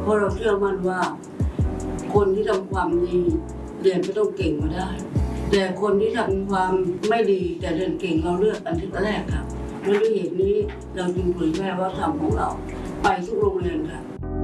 ราะเราเชื่อมั่นว่าคนที่ทำความดีเรียนไม่ต้องเก่งมาได้แต่คนที่ทำความไม่ดีแต่เรียนเก่งเราเลือกอันที่แรกครับด้วยเหตุนี้เราจึงเผยแพร่วัฒนธรรมของเราไปทุกโรงเรียนค่ะ